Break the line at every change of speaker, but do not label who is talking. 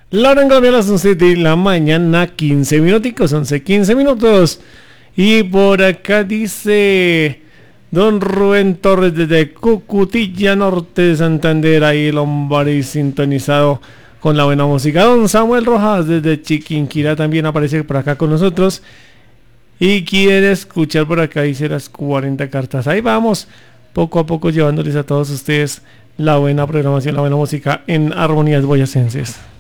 La hora en Colombia a las 11 de la mañana, 15 minuticos, 11, 15 minutos. Y por acá dice don Rubén Torres desde Cucutilla Norte de Santander, ahí el hombre sintonizado con la buena música. Don Samuel Rojas desde Chiquinquirá también aparece por acá con nosotros y quiere escuchar por acá, dice las 40 cartas. Ahí vamos, poco a poco llevándoles a todos ustedes la buena programación, la buena música en Armonías Boyacenses.